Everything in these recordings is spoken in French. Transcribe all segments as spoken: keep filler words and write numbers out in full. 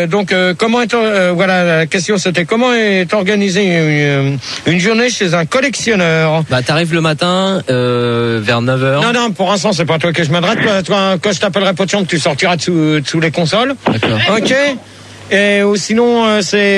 euh, donc euh, comment est euh, voilà, la question c'était comment est organisée une, une journée chez un collectionneur? Bah t'arrives le matin euh, vers neuf heures. Non non, pour l'instant c'est pas à toi que je m'adresse. Toi, toi, quand je t'appellerai Potion, tu sortiras de sous, de sous les consoles. D'accord. Ok. Et ou sinon euh, c'est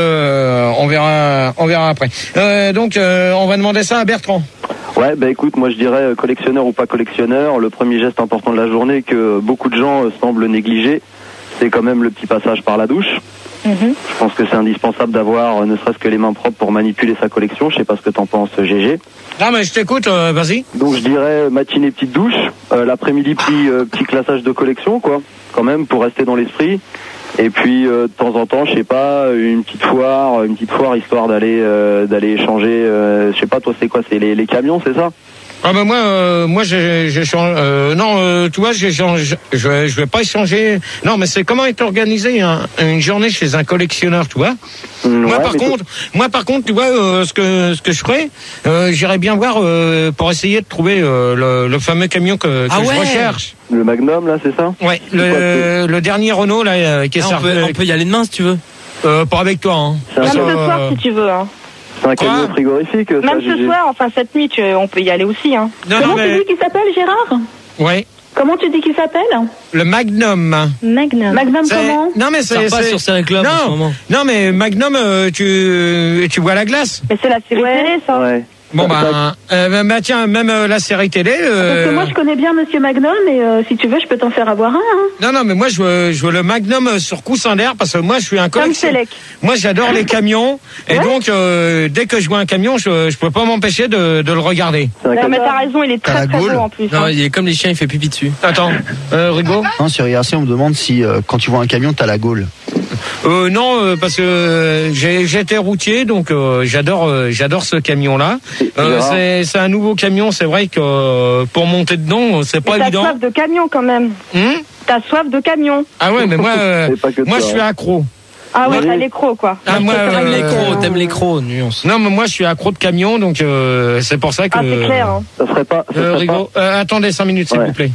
euh, on verra on verra après. Euh, donc euh, on va demander ça à Bertrand. Ouais, bah écoute, moi je dirais euh, collectionneur ou pas collectionneur, le premier geste important de la journée que beaucoup de gens euh, semblent négliger, c'est quand même le petit passage par la douche. Mm-hmm. Je pense que c'est indispensable d'avoir euh, ne serait-ce que les mains propres pour manipuler sa collection. Je sais pas ce que t'en penses, G G. Non mais je t'écoute, euh, vas-y. Donc je dirais euh, matinée petite douche, euh, l'après-midi petit euh, petit classage de collection quoi, quand même pour rester dans l'esprit. Et puis euh, de temps en temps, je sais pas, une petite foire, une petite foire histoire d'aller euh, d'aller échanger. Euh, je sais pas, toi c'est quoi, c'est les, les camions, c'est ça? Ah ben moi, euh, moi j'ai, j'ai changé. Euh, non, euh, tu vois, j'ai changé. Je vais, je vais pas échanger. Non, mais c'est comment est organisée un, une journée chez un collectionneur, tu vois. Mmh, moi ouais, par contre, c'est... moi par contre, tu vois, euh, ce que ce que je ferais, euh, j'irais bien voir euh, pour essayer de trouver euh, le, le fameux camion que, que ah je ouais. recherche. Le Magnum là, c'est ça? Ouais, le, le dernier Renault là euh, qui est ah, on, servi, peut, on peut y aller demain si tu veux. Euh, pas avec toi. Hein. C'est un Même camion- ce soir si tu veux. Hein. C'est un camion frigorifique. Ça, Même G G. ce soir, enfin cette nuit, tu- on peut y aller aussi. Hein. Non, Comment non, mais... tu dis qu'il s'appelle, Gérard? Ouais. Comment tu dis qu'il s'appelle? Le Magnum. Magnum. Magnum C'est... comment? Non mais c'est, Ça repasse c'est... sur Série Club en ce non, moment. non mais Magnum, euh, tu tu vois la glace. Mais c'est la série Ouais. télé, ça. Ouais. Bon Ça- bah, euh, bah tiens, même euh, la série télé. Euh... Parce que moi, je connais bien Monsieur Magnum, et euh, si tu veux, je peux t'en faire avoir un. Hein. Non non mais moi je veux, je veux le Magnum sur coussin d'air parce que moi je suis un Comme collectionneur. Selec. Moi j'adore les camions et Ouais. donc euh, dès que je vois un camion, je je peux pas m'empêcher de de le regarder. C'est un Non, camion. mais t'as raison, il est T'as la très très gaule beau en plus. Non, hein. il est comme les chiens, il fait pipi dessus. Attends, euh, Rigaud. Non, sur I R C, on me demande si euh, quand tu vois un camion, t'as la gaule. Euh, non, euh, parce que euh, j'ai, j'étais routier, donc euh, j'adore, euh, j'adore ce camion-là. Euh, Gérard. c'est, c'est un nouveau camion, c'est vrai que euh, pour monter dedans, c'est pas Mais t'as évident. soif de camion quand même. Hum T'as soif de camion. ah ouais, mais moi, euh, C'est pas que moi, je toi, suis hein. accro. Ah ouais, Oui. t'as l'écro quoi. Ah, moi, T'aimes euh, les crocs, t'aimes les crocs, nuance. Non, mais moi, je suis accro de camion, donc euh, c'est pour ça que. Ah, c'est clair. Hein. Ça serait pas. Ça Euh, serait pas... Rigaud, euh, attendez cinq minutes, s'il Ouais. vous plaît.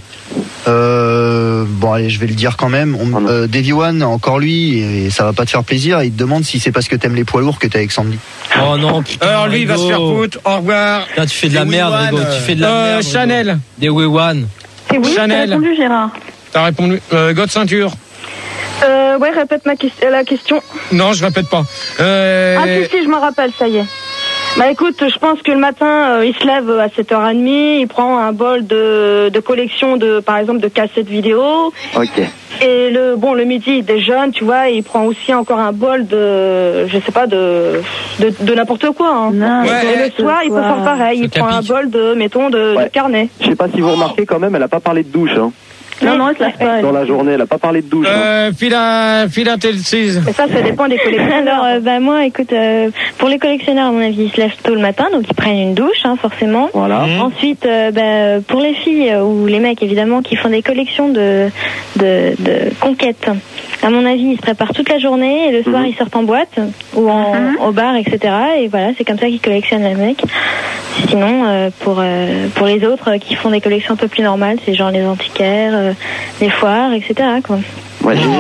Euh, bon, allez, je vais le dire quand même. On, Oh non. euh, Davy One, encore lui, et ça va pas te faire plaisir. Il te demande si c'est parce que t'aimes les poids lourds que t'es avec Sandy. Oh non, putain. Alors lui, il va se faire Rigaud. foutre. Au revoir. Putain, tu fais de la Des merde, Wee Rigaud. One, Tu fais de la Euh, merde. Rigaud. Chanel, Des Wee One. C'est oui, Chanel. t'as répondu Gérard. t'as répondu. Euh, God ceinture. Euh, ouais, répète ma question, la question. Non, je répète pas. Euh, Ah si, si, je me rappelle, ça y est. Bah écoute, je pense que le matin, euh, il se lève à sept heures trente, il prend un bol de, de collection de, par exemple, de cassettes vidéo. Ok. Et le bon, le midi, il déjeune, tu vois, et il prend aussi encore un bol de, je sais pas, de de, de n'importe quoi. Hein. Non, Ouais. Et le soir, il peut faire pareil, il Ça prend un capique. bol de, mettons, de, Ouais. de carnet. Je sais pas si vous remarquez quand même, elle a pas parlé de douche. Hein. Non, non, elle se lave pas. Dans la journée, elle a pas parlé de douche. Hein. euh, Phila, Philadelphie. Mais ça, ça dépend des collectionneurs. Alors, euh, bah moi, écoute, euh, pour les collectionneurs, à mon avis, ils se lèvent tôt le matin, donc ils prennent une douche, hein, forcément. Voilà. Mmh. Ensuite, euh, bah, pour les filles euh, ou les mecs, évidemment, qui font des collections de, de, de conquêtes, à mon avis, ils se préparent toute la journée et le soir, Mhm. ils sortent en boîte ou en, Mhm. au bar, et cetera. Et voilà, c'est comme ça qu'ils collectionnent les mecs. Sinon, euh, pour, euh, pour les autres euh, qui font des collections un peu plus normales, c'est genre les antiquaires, euh, les foires, et cetera, quoi. Ouais, G G.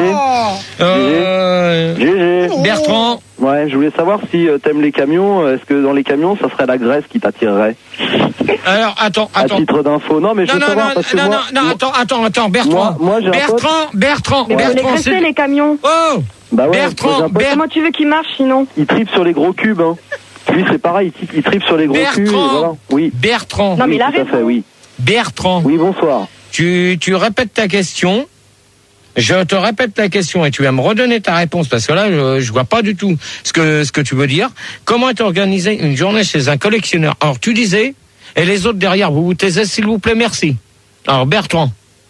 Euh, G G. Bertrand. Ouais, je voulais savoir si euh, t'aimes les camions. Est-ce que dans les camions, ça serait la graisse qui t'attirerait? Alors, attends, À attends. titre d'info. Non, mais je Non, veux non, savoir non, parce que non, moi, non, non, moi- attends, attends, attends, Bertrand. Moi- moi, j'ai un Bertrand, Bertrand, Mais vous les Bertrand, graissez, c'est... les camions. Oh, Bah ouais, moi, j'ai Bertrand, un pote, Ber- Comment tu veux qu'ils marchent sinon? il tripe sur les gros cubes. Hein. Lui, c'est pareil, il, il tripe sur les gros Bertrand. cubes. Et voilà. Oui. Bertrand, Non, mais oui, il a tout à raison. fait, oui. Bertrand, Oui, bonsoir. tu, tu répètes ta question. Je te répète ta question et tu vas me redonner ta réponse parce que là, je, je vois pas du tout ce que, ce que tu veux dire. Comment est organisée une journée chez un collectionneur? Alors, tu disais, et les autres derrière, vous vous taisez, s'il vous plaît, merci. Alors, Bertrand.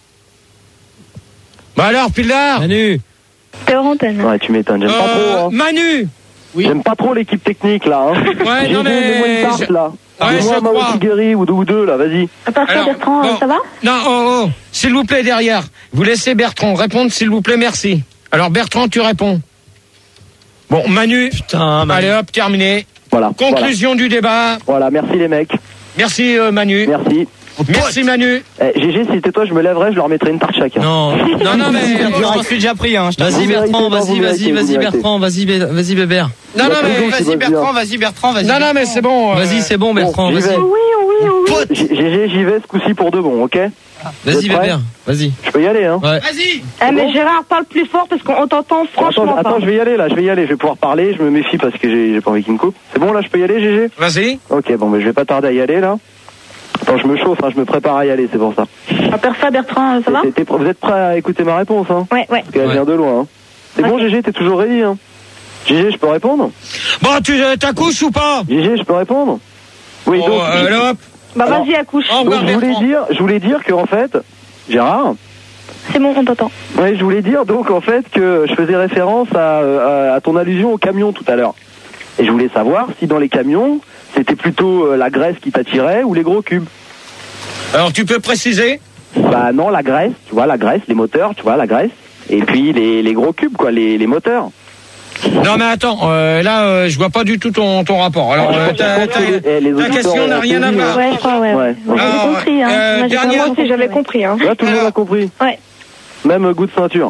Bah alors, Pilar. Manu. T'es hors antenne. Ouais, tu m'étonnes. J'aime pas Euh, trop. Hein. Manu. Oui. J'aime pas trop l'équipe technique là. Hein. Ouais, non, J'ai mais- donné-moi une tarte, là. Ouais, Donne-moi je un Mao crois. Tigeri ou deux ou deux là, vas-y. À part ça, Alors, Bertrand, bon. euh, ça va? Non, oh, oh, s'il vous plaît, derrière. Vous laissez Bertrand répondre, s'il vous plaît, merci. Alors, Bertrand, tu réponds. Bon, Manu. Putain, Manu. Allez, hop, terminé. Voilà. Conclusion du débat. Voilà. Voilà, merci les mecs. Merci, euh, Manu. Merci. Merci Manu. Eh, G G, si c'était toi, je me lèverais, je leur mettrais une tarte chacun. Non, non, non, mais je m'en suis déjà pris. Hein. Vas-y Vous Bertrand, méritez, vas-y, vous vas-y, méritez, vas-y vous Bertrand, vas-y, Bé- vas-y Bébert. Non, non, Il y a mais toujours qui Vas-y bosse bien. Bertrand, vas-y Bertrand, vas-y. non, non, mais c'est bon. euh, Vas-y, c'est bon Bertrand, j'y vas-y. vais. Oui, oui, oui. G G, j'y vais ce coup-ci pour deux bons, ok? Vas-y Vous êtes prêts Bébert, vas-y. Je peux y aller, hein? Ouais. Vas-y. Eh, mais Gérard, parle plus fort parce qu'on t'entend franchement Attends, pas. attends, je vais y aller là, je vais y aller, je vais pouvoir parler, je me méfie parce que j'ai j'ai pas envie qu'il me coupe. C'est bon là, je peux y aller, G G? Vas-y. Ok, bon, mais je vais pas tarder à y aller là. Attends, je me chauffe, hein, je me prépare à y aller, c'est pour ça. À part ça, Bertrand, ça va? T'es- t'es- Vous êtes prêts à écouter ma réponse, hein? Ouais, ouais. Parce qu'elle Ouais. vient de loin, hein. C'est bon, Ok. G G, t'es toujours ready, hein? G G, je peux répondre? Bon, tu euh, t'accouches ou pas? G G, je peux répondre? Oui, Oh, donc, euh, là, hop. Bah, Alors, vas-y, accouche. au revoir, donc, je voulais Bertrand. dire, je voulais dire que en fait, Gérard, C'est bon, on t'entend. ouais, je voulais dire donc en fait que je faisais référence à, à, à ton allusion au camion tout à l'heure. Et je voulais savoir si dans les camions, c'était plutôt euh, la graisse qui t'attirait ou les gros cubes. Alors, tu peux préciser? Bah non, la graisse, tu vois, la graisse, les moteurs, tu vois, la graisse. Et puis les, les gros cubes, quoi, les, les moteurs. Non, mais attends, euh, là, euh, je vois pas du tout ton, ton rapport. Alors, euh, ta, ta- Eh, les ta auditeurs question ont n'a rien à compris, voir. hein. Ouais, je crois, ouais. Ouais. ouais. Moi, Alors, j'avais compris, hein. euh, Moi, j'ai dernière- vraiment Moi aussi, j'avais compris, hein. Là, tout le monde a compris. Ouais. Même goût de ceinture.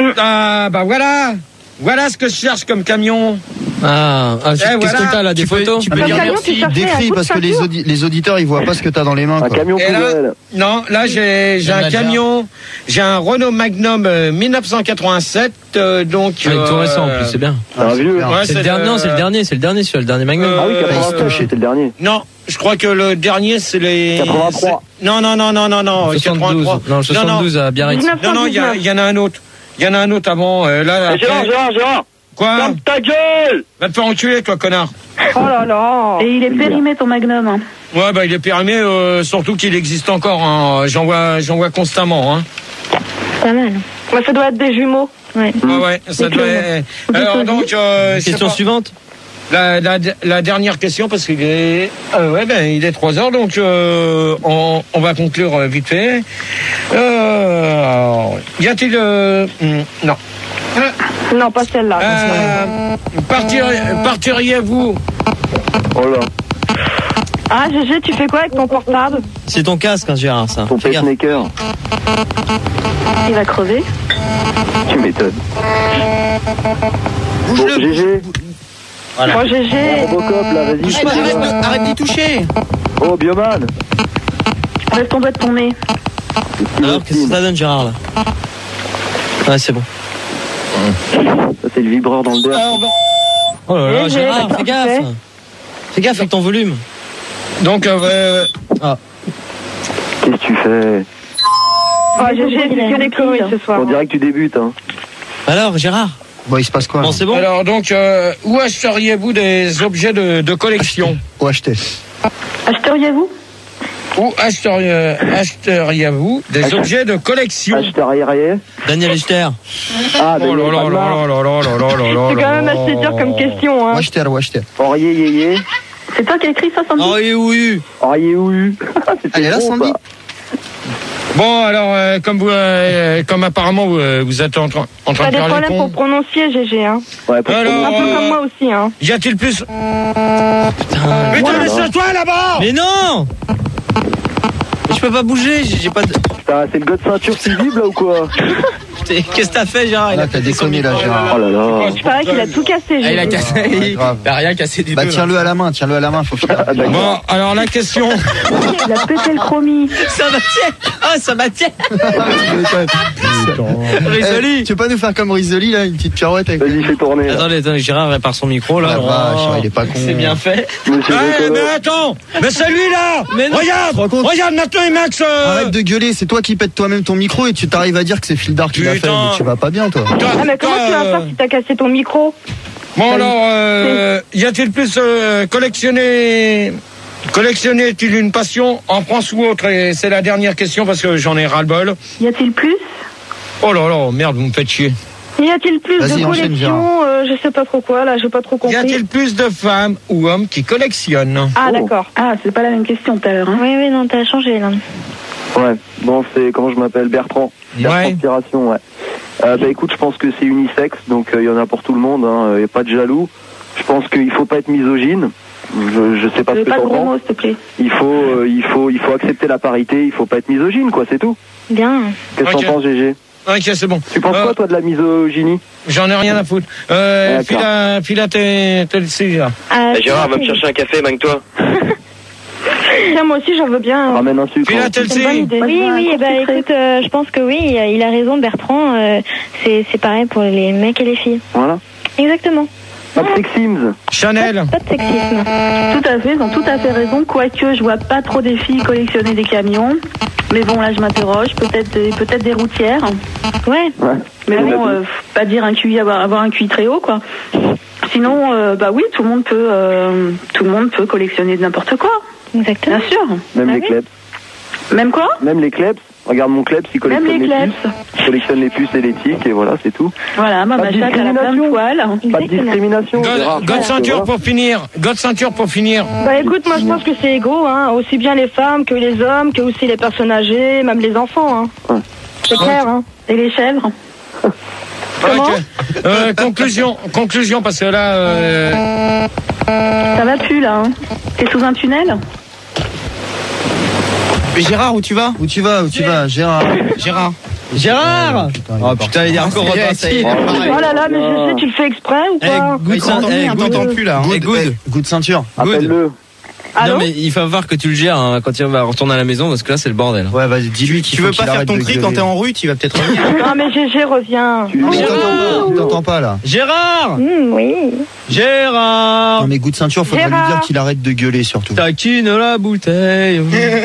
Ah, bah voilà. Voilà ce que je cherche comme camion. Ah, ah, qu'est-ce voilà. que t'as là, des Tu peux- photos tu Dans peux le dire camion, merci. tu cherchais un Décris coup de parce que les, ceinture. audi- les auditeurs ils voient pas ce que t'as dans les mains. Un Quoi. camion Et là, poubelle. non, là j'ai j'ai un Manager. camion, j'ai un Renault Magnum euh, mille neuf cent quatre-vingt-sept, euh, donc. Ah, il est tout euh, récent en plus, c'est bien. C'est un vieux. bien. Ouais, C'est le dernier, non, c'est le dernier, c'est le dernier, celui-là, le dernier Magnum. Euh, Ah oui, Euh, quatre-vingt-trois, c'était le dernier. Non, je crois que le dernier c'est les. quatre-vingt-trois. c'est- Non, non, non, non, non, non. soixante-douze. quatre-vingt-trois. Non, le soixante-douze à Biarritz. Non, non, il y, a- il y en a un autre. Il y en a un autre avant. euh, là, après- Gérard, Gérard, Gérard, Quoi? ferme ta gueule! Va te faire enculer, toi, connard. Oh là là. Et il est périmé ton Magnum. Hein. Ouais, bah il est périmé, euh, surtout qu'il existe encore. Hein. J'en vois, j'en vois constamment. Hein. Pas mal. Ouais, ça doit être des jumeaux. Ouais. Ouais, ouais, ça doit. Alors donc, euh, je sais Question pas. suivante. La, la, la dernière question, parce qu'il est, euh, ouais, ben, il est trois heures, donc euh, on, on va conclure euh, vite fait. Euh, alors, y a-t-il, euh, hmm, non. Non, pas celle-là. Euh, partir, partiriez-vous? Oh là, Ah, Gégé, tu fais quoi avec ton portable? C'est ton casque, hein, Gérard, ça. ton Fais gaffe. pacemaker. Il va crever. Tu m'étonnes. Bon, G G, Bon, Gégé. Robocop, là, vas-y. Arrête, arrête, de- arrête d'y toucher. Oh, Bioman. Laisse ton doigt de ton nez. Alors, qu'est-ce que ça donne, Gérard, là? Ouais, c'est bon. Ça, c'est le vibreur dans le derrière. Oh là là, Eh, Gérard, j'ai- fais gaffe. fait. Fais gaffe avec ton volume. Donc, euh, Qu'est-ce que tu fais? Oh, Gégé, c'est que des conneries ce soir. On dirait que tu débutes, hein. Alors, Gérard? Bon, il se passe quoi Bon, là c'est bon? alors donc, euh, où achèteriez-vous des objets de, de collection? Ou acheter. Acheteriez-vous? Où achèteriez- achèteriez-vous des Ach- objets de collection? Acheteur arrière. Daniel Echter. Ah, Oh là là là là là là là là là là C'est quand même là. assez dur comme question, Ou hein. acheter, ou acheter. Aurier, yéyé. C'est toi qui as écrit ça, Sandy? Oh, oui, oui. Aurier, ouhu. C'était Elle est là, bon, Sandy ça. Bon, alors, euh, comme vous, euh, comme apparemment vous, euh, vous êtes en, train- en train T'as de des faire les problèmes pour cons, prononcer, Gégé, hein. Ouais, pour Alors, Un peu euh, comme moi aussi, hein. y a-t-il plus... Putain. Mais voilà. t'as laissé toi là-bas! Mais non! Mais je peux pas bouger, j'ai j'ai pas de. Putain, c'est le gars de ceinture qui vibre, là, ou quoi? Putain, qu'est-ce que t'as fait, Gérard? Il Là, a t'as pété son déconné, là, micro. Gérard. Oh là là. Il paraît qu'il a tout cassé, Ah, il a Gégé. cassé. Ouais, Il grave. a rien cassé du Bah, tout. là. tiens-le à la main, tiens-le à la main, faut finir. Ah, d'accord. Bon, alors la question... Il a pété le chromie. Ça m'attire! Ah, ça m'attire! Risoli! Eh, tu peux pas nous faire comme Risoli, là, une petite pirouette avec. Vas-y, fais tourner, là. Attendez, attendez, Gérard répare son micro là. La vache, il est pas con. C'est bien fait. Monsieur Eh, Décolo. mais attends! Mais celui-là! Mais non. Regarde! Tu te rends compte Regarde maintenant, Max! euh, Arrête de gueuler, c'est toi qui pètes toi-même ton micro et tu t'arrives à dire que c'est Fildar qui l'a fait. Putain. Mais tu vas pas bien, toi. toi- Ah, mais comment toi, tu vas euh, faire si t'as cassé ton micro? Bon alors, euh, y a-t-il plus euh, collectionner... Collectionner est-il une passion en France ou autre? Et c'est la dernière question parce que j'en ai ras-le-bol. Y a-t-il plus? Oh là là, merde, vous me faites chier. Y a-t-il plus Vas-y, de enchaîne, collections? euh, Je sais pas trop quoi, là, j'ai pas trop Y compris. a-t-il plus de femmes ou hommes qui collectionnent? Ah, Oh. d'accord. Ah, c'est pas la même question tout à l'heure. Hein. Oui, oui, non, t'as changé, là. Ouais, bon, c'est, comment je m'appelle? Bertrand. Bertrand Ouais. Inspiration, ouais. Euh, bah écoute, je pense que c'est unisexe, donc il y en a pour tout le monde, hein, y a pas de jaloux. Je pense qu'il faut pas être misogyne. Je, je sais pas ce Euh, que Pas de t'en gros penses. mots, s'il te plaît. Il faut, euh, il faut, il faut accepter la parité. Il faut pas être misogyne, quoi. C'est tout. Bien. Qu'est-ce que Ok. t'en penses, G G? Ok, c'est bon. Tu penses Euh, quoi, toi, de la misogynie? J'en ai rien à foutre. Euh, D'accord. file à, file à tes, tes, tes- là. Ah, Eh, Gérard, va me chercher un café, manque-toi. Tiens, moi aussi, j'en veux bien. Ramène un sucre. File à hein. tel C'est une bonne idée. Oui, Ouais, oui, un eh ben, court secret. écoute, euh, je pense que oui, il a raison, Bertrand. euh, c'est c'est pareil pour les mecs et les filles. Voilà. Exactement. Pas de sexisme. Chanel. Pas de sexisme. Tout à fait, ils ont tout à fait raison. Quoique, je vois pas trop des filles collectionner des camions. Mais bon, là, je m'interroge. Peut-être des, peut-être des routières. Ouais. Ouais. Mais On a bon, tout. euh, faut pas dire un Q I, avoir, avoir un Q I très haut, quoi. Sinon, euh, bah oui, tout le monde peut, euh, tout le monde peut collectionner n'importe quoi. Exactement. Bien sûr. Même Ah les oui. klebs. Même quoi? Même les klebs. Regarde mon klebs, il Même collectionne les les, klebs. puces. Il collectionne les puces et les tics et voilà, c'est tout. Voilà, ma Pas de chatte, elle a plein de discrimination. poils. Pas de Exactement. discrimination. Gérard. God, God ceinture Voilà. pour finir. God ceinture pour finir. Bah écoute, moi je pense que c'est égaux, hein. Aussi bien les femmes que les hommes, que aussi les personnes âgées, même les enfants, hein. Ouais. C'est clair, hein. Et les chèvres? Comment Ok. Euh, conclusion, conclusion, parce que là, euh, Ça va plus, là, hein. T'es sous un tunnel? Mais Gérard, où tu vas? Où tu vas, où tu vas, Gérard? Gérard. Gérard Putain, il est Oh parti. putain, il est encore repassé. Oh là là, mais je sais, tu le fais exprès ou Eh, quoi good, t'entends- eh, eh, on t'entend plus là. hein. Eh, good. Eh, good ceinture. Appelle-le. Allô? Non mais il va falloir que tu le gères hein, quand il va retourner à la maison parce que là c'est le bordel. Ouais, vas-y, dis-lui qu'il Tu faut veux qu'il pas faire arrête ton de cri gueuler. quand t'es en rue, tu vas peut-être revenir. Non mais G G revient. Tu lui Mais dis- il t'entend pas, il t'entend pas là. Gérard Mmh, oui. Gérard Non mais good ceinture, faudrait lui Gérard. dire qu'il arrête de gueuler surtout. Taquine la bouteille.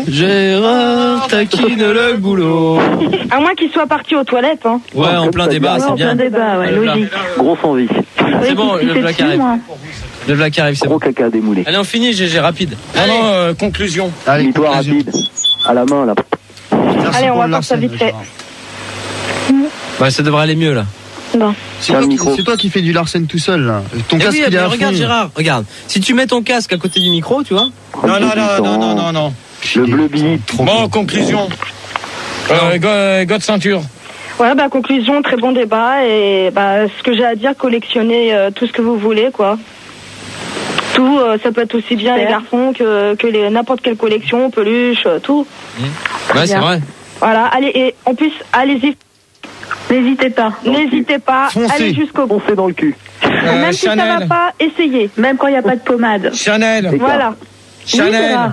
Gérard taquine le boulot. À moins qu'il soit parti aux toilettes, hein. Ouais, en plein débat, Ouais, c'est en plein bien. débat, ouais, logique. Gros sans vie. C'est bon, qui le fait black dessus, arrive. moi. Le black arrive, c'est Gros bon. caca démoulé. Allez, on finit, G G, rapide. non, non, euh, conclusion. Allez, Dis-toi conclusion. rapide. À la main, là. Merci Allez, on pour va le faire ça Larsen, vite fait. Gérard. Bah, ça devrait aller mieux là. Bon. C'est Tiens, toi, le qui- micro. c'est toi qui fais du Larsen tout seul là. Ton Eh casque oui, il est mais à regarde fond. Gérard, regarde. Si tu mets ton casque à côté du micro, tu vois. Non, non, non, non, non, non, non. Le bleu billet. Trop Bon, bon. conclusion. Euh, God, God ceinture. Ouais, bah conclusion, très bon débat et bah ce que j'ai à dire, collectionnez euh, tout ce que vous voulez, quoi. Tout, euh, ça peut être aussi bien Super. les garçons que, que les n'importe quelle collection, peluche, euh, tout. Ouais, c'est Bien. vrai. Voilà, allez, et en plus, allez-y, N'hésitez pas. n'hésitez pas, Foncez. allez jusqu'au bout. Foncez dans le cul. Euh, Même si ça va Chanel. pas, essayez. Même quand il n'y a pas de pommade. Chanel. Écart. Voilà. Chanel. Gérard.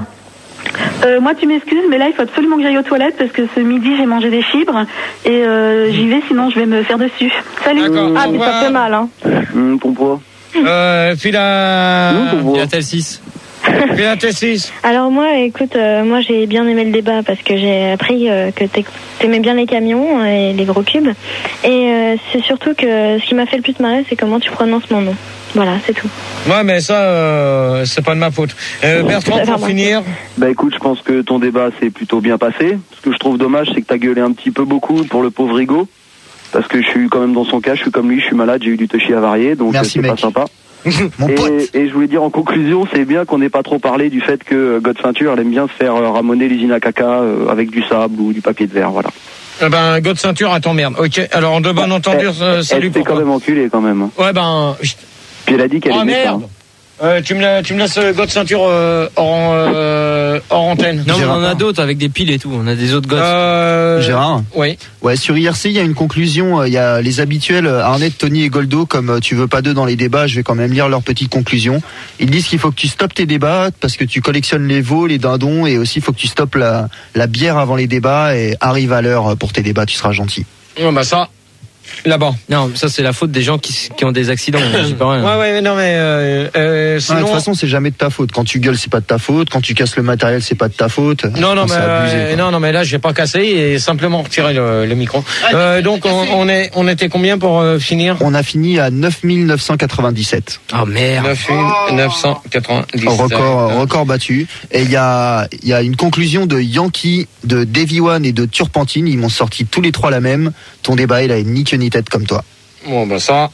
Euh, moi, tu m'excuses, mais là, il faut absolument que j'aille aux toilettes parce que ce midi, j'ai mangé des fibres et euh, j'y vais, sinon je vais me faire dessus. Salut. D'accord. Ah, Au mais ça revoir. fait mal, hein. Hum, ton poids. Euh, file à, Hum, ton Il y poids. a tel six. file à T six. Alors moi, écoute, euh, moi j'ai bien aimé le débat parce que j'ai appris euh, que t'aim- t'aimais bien les camions et les gros cubes. Et euh, c'est surtout que ce qui m'a fait le plus marrer, c'est comment tu prononces mon nom. Voilà, c'est tout. Ouais, mais ça, euh, c'est pas de ma faute. Euh, Bertrand, pour finir. Bah écoute, je pense que ton débat s'est plutôt bien passé. Ce que je trouve dommage, c'est que t'as gueulé un petit peu beaucoup pour le pauvre Rigaud. Parce que je suis quand même dans son cas, je suis comme lui, je suis malade, j'ai eu du touchy avarié, donc Merci, euh, c'est mec. pas sympa. Mon pote. Et, et je voulais dire en conclusion, c'est bien qu'on n'ait pas trop parlé du fait que euh, God Ceinture, elle aime bien se faire euh, ramoner l'usine à caca euh, avec du sable ou du papier de verre, voilà. Eh ben, God ceinture à ton merde. Ok, alors de bon entendu, Elle- euh, salut Elle s'est pour quand toi. même enculée quand même. hein. Ouais, ben, chut. Puis elle a dit qu'elle Oh aimait ça. merde. Euh, tu me la- tu me laisses euh, God ceinture euh, hors, euh, hors antenne. Non, mais on en a Gérard. d'autres avec des piles et tout. On a des autres gosses. Euh, Gérard. Oui. Ouais, sur I R C, il y a une conclusion. euh, Il y a les habituels euh, Arnett, Tony et Goldo. Comme euh, tu veux pas d'eux dans les débats, je vais quand même lire leur petite conclusion. Ils disent qu'il faut que tu stoppes tes débats parce que tu collectionnes les veaux, les dindons, et aussi il faut que tu stoppes la, la bière avant les débats et arrive à l'heure pour tes débats. Tu seras gentil. Ouais, bah ça, là-bas. Non, ça c'est la faute des gens qui, qui ont des accidents. J'ai pas rien. Ouais, ouais, mais non, mais euh, euh, Ouais, sinon. de toute façon, c'est jamais de ta faute. Quand tu gueules, c'est pas de ta faute. Quand tu casses le matériel, c'est pas de ta faute. Non, non, mais, C'est abusé, euh, quoi. non, non, mais là, j'ai pas cassé et simplement retiré le, le micro. Euh, donc, on, on est, on était combien pour euh, finir? On a fini à neuf mille neuf cent quatre-vingt-dix-sept. Oh merde. neuf mille neuf cent quatre-vingt-dix. Record, record battu. Et il y a, il y a une conclusion de Yankee, de Davy One et de Turpentine. Ils m'ont sorti tous les trois la même. Ton débat, il a ni queue ni tête comme toi. Bon, bah ça,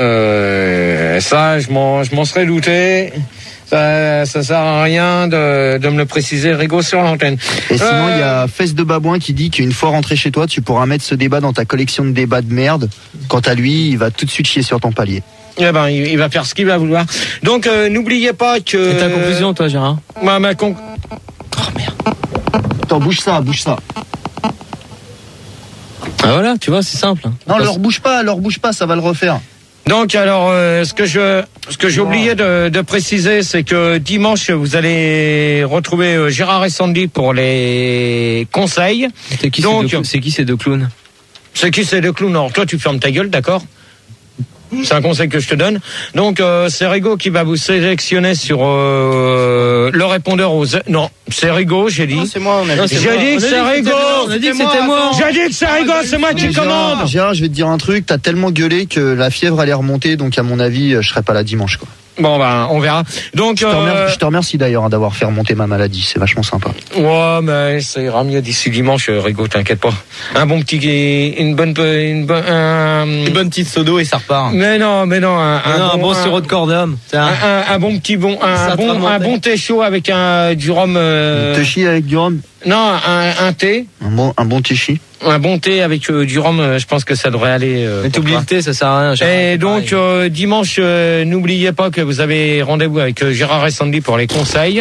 euh, ça, je m'en, je m'en serais douté. Ça, ça sert à rien de, de me le préciser, Rigaud, sur l'antenne. Et sinon, Euh, il y a Fesse de Babouin qui dit qu'une fois rentré chez toi, tu pourras mettre ce débat dans ta collection de débats de merde. Quant à lui, il va tout de suite chier sur ton palier. Eh ben, il, il va faire ce qu'il va vouloir. Donc, euh, n'oubliez pas que... Et ta conclusion, toi, Gérard? Ma, ma con... Oh, merde. Attends, bouge ça, bouge ça. Ah voilà, tu vois, c'est simple. Non, leur bouge pas, leur bouge pas, ça va le refaire. Donc alors, euh, ce que je, ce que j'ai oublié de, de préciser, c'est que dimanche vous allez retrouver euh, Gérard et Sandy pour les conseils. C'est qui, Donc, ces deux, c'est qui ces deux clowns? C'est qui ces deux clowns? Alors toi, tu fermes ta gueule, d'accord? C'est un conseil que je te donne. Donc euh, c'est Rigo qui va vous sélectionner sur euh, le répondeur aux... Non, c'est Rigo, j'ai dit. Non, c'est moi, on a dit. J'ai dit que c'est Rigo. On a dit que c'était moi. J'ai dit que c'est Rigo, c'est moi qui commande. Gérard, je vais te dire un truc, t'as tellement gueulé que la fièvre allait remonter, donc à mon avis, je serai pas là dimanche, quoi. Bon ben, on verra. Donc, je te remercie, euh... je te remercie d'ailleurs d'avoir fait remonter ma maladie, c'est vachement sympa. Ouais, mais ça ira mieux d'ici dimanche, Rigo, t'inquiète pas. Un bon petit, une bonne, une bonne, un... une bonne petite sodo et ça repart. Mais non, mais non, un, un, non, un bon, bon sirop de cordum. Un, un, un bon petit bon, un bon, un bon thé chaud avec un du rhum. Euh... Un thé chi avec du rhum. Non, un, un thé. Un bon, un bon thé chi. Un bon thé avec euh, du rhum, euh, je pense que ça devrait aller. Euh, mais t'oublies le thé, ça sert à rien. Gérard, et donc euh, dimanche, euh, n'oubliez pas que vous avez rendez-vous avec euh, Gérard et Sandy pour les conseils.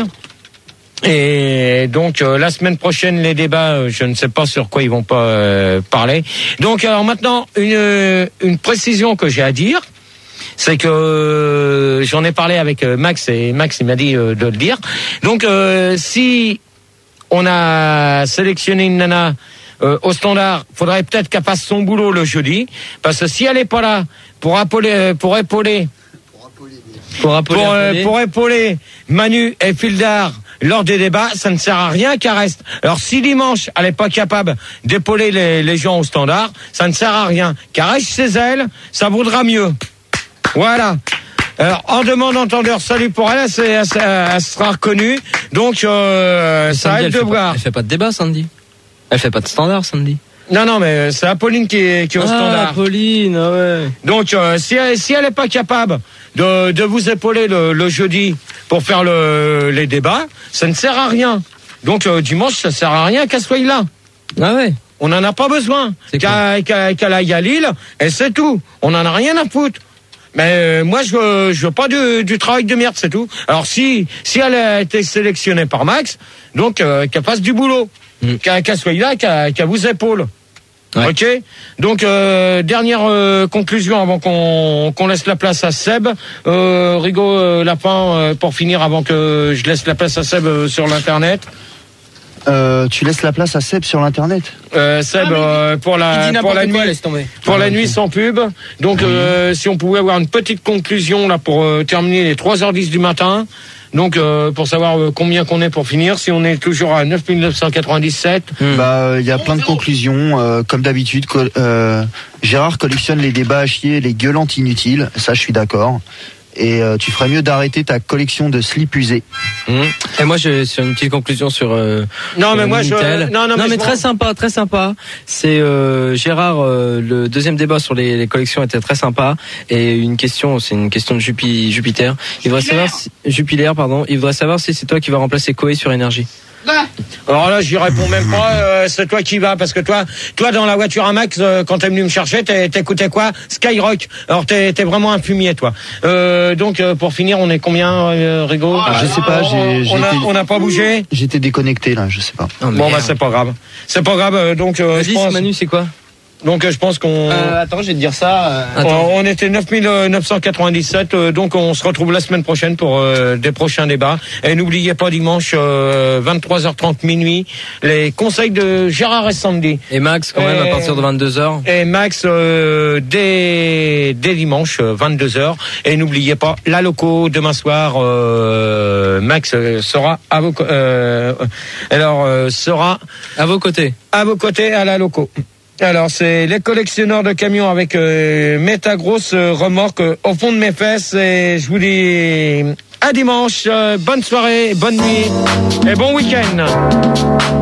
Et donc euh, la semaine prochaine, les débats, euh, je ne sais pas sur quoi ils vont pas euh, parler. Donc alors maintenant, une une précision que j'ai à dire, c'est que euh, j'en ai parlé avec euh, Max et Max il m'a dit euh, de le dire. Donc euh, si on a sélectionné une nana Euh, au standard, faudrait peut-être qu'elle fasse son boulot le jeudi, parce que si elle est pas là pour épauler, pour épauler, pour épauler, pour, euh, pour épauler Manu et Fildar lors des débats, ça ne sert à rien qu'elle reste. Alors si dimanche elle est pas capable d'épauler les, les gens au standard, ça ne sert à rien. Qu'elle reste chez elle, ça vaudra mieux. Voilà. Alors, en demande entendeur, salut pour elle, elle, elle, elle, elle sera reconnue. Donc, euh, ça aide de voir. Elle fait pas de débat, Sandy. Elle fait pas de standard, Sandy. Non, non, mais c'est Apolline qui est, qui est au ah, standard. Apolline, ouais. Donc, euh, si elle, si elle est pas capable de, de vous épauler le, le jeudi pour faire le, les débats, ça ne sert à rien. Donc, euh, dimanche, ça sert à rien qu'elle soit là. Ah ouais. On n'en a pas besoin. Qu'elle, qu'elle, qu'elle aille à Lille, et c'est tout. On n'en a rien à foutre. Mais euh, moi, je veux, je veux pas du, du travail de merde, c'est tout. Alors, si, si elle a été sélectionnée par Max, donc, euh, qu'elle fasse du boulot. Mmh. Qu'elle, qu'elle soit là, qu'elle, qu'elle vous épaule. Ouais. Ok. Donc euh, dernière euh, conclusion avant qu'on, qu'on laisse la place à Seb. Euh, Rigo, euh, la fin euh, pour finir avant que je laisse la place à Seb euh, sur l'internet. Euh, tu laisses la place à Seb sur l'internet. Euh, Seb ah, euh, pour la pour la nuit quoi, laisse tomber. pour ah, la okay. nuit sans pub. Donc mmh. euh, si on pouvait avoir une petite conclusion là pour euh, terminer les trois heures dix du matin. Donc euh, pour savoir euh, combien qu'on est pour finir, si on est toujours à neuf mille neuf cent quatre-vingt-dix-sept. Mmh. Bah il y a plein de conclusions euh, comme d'habitude. Co- euh, Gérard collectionne les débats à chier, les gueulantes inutiles. Ça je suis d'accord. Et euh, tu ferais mieux d'arrêter ta collection de slips usés. Mmh. Et moi, j'ai sur une petite conclusion sur. Euh, non, sur mais moi, je. Non, non, non mais, mais très sympa, très sympa. C'est euh, Gérard. Euh, le deuxième débat sur les, les collections était très sympa. Et une question, c'est une question de Jupi, Jupiter. Il voudrait savoir, si, Jupiler, pardon. Il voudrait savoir si c'est toi qui vas remplacer Koé sur Énergie. Alors là, j'y réponds même pas. Euh, c'est toi qui vas, parce que toi, toi dans la voiture à Max, euh, quand t'es venu me chercher, t'écoutais quoi? Skyrock. Alors t'es, t'es vraiment un fumier, toi. Euh, donc euh, pour finir, on est combien, euh, Rigo? Ah, je sais pas. J'ai, j'ai on, a, été... on n'a pas bougé. J'étais déconnecté là, je sais pas. Oh, bon bah c'est pas grave. C'est pas grave. Donc euh, je pense... Manu, c'est quoi? Donc je pense qu'on. Euh, attends, je vais te dire ça. Euh... On, on était neuf mille neuf cent quatre-vingt-dix-sept, euh, donc on se retrouve la semaine prochaine pour euh, des prochains débats. Et n'oubliez pas dimanche euh, vingt-trois heures trente minuit les conseils de Gérard et Sandy. Et Max quand même et, à partir de vingt-deux heures. Et Max euh, dès dès dimanche vingt-deux heures. Et n'oubliez pas la loco demain soir. Euh, Max sera à vos euh, alors euh, sera à vos côtés. À vos côtés à la loco. Alors c'est les collectionneurs de camions avec euh, méta grosse euh, remorque euh, au fond de mes fesses et je vous dis à dimanche, euh, bonne soirée, bonne nuit et bon week-end.